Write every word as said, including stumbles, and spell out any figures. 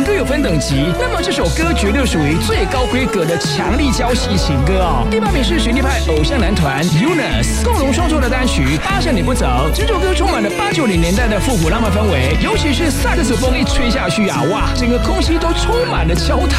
歌有分等级，那么这首歌绝对属于最高规格的强力交戏情歌哦。第八名是实力派偶像男团 U N U S 共同创作的单曲《八下你不走》，这首歌充满了八九零年代的复古浪漫氛围，尤其是萨克斯风一吹下去啊，哇，整个空气都充满了焦糖。